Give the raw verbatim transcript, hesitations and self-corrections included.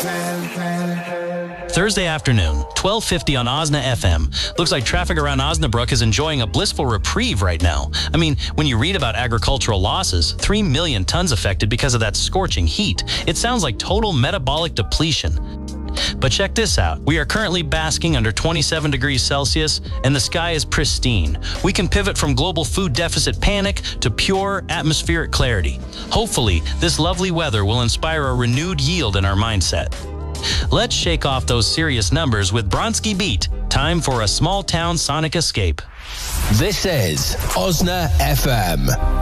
Thursday afternoon, twelve fifty on Osna F M. Looks like traffic around Osnabruck is enjoying a blissful reprieve right now. I mean, when you read about agricultural losses, three million tons affected because of that scorching heat, it sounds like total metabolic depletion. But check this out. We are currently basking under twenty-seven degrees Celsius, and the sky is pristine. We can pivot from global food deficit panic to pure atmospheric clarity. Hopefully, this lovely weather will inspire a renewed yield in our mindset. Let's shake off those serious numbers with Bronski Beat. Time for a small town sonic escape. This is Osna F M.